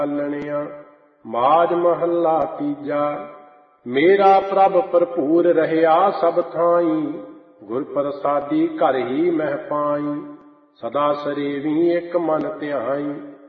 ਚਾਲਣਿਆ। ਮਾਝ ਮਹੱਲਾ ਤੀਜਾ। ਮੇਰਾ ਪ੍ਰਭ ਭਰਪੂਰ ਰਹਿਆ ਸਭ ਥਾਈਂ, ਗੁਰ ਪ੍ਰਸਾਦੀ ਘਰ ਹੀ ਮਹਿ ਪਾਈ। ਸਦਾ ਸਰੇਵੀ ਇੱਕ ਮਨ ਧਿਆਈ,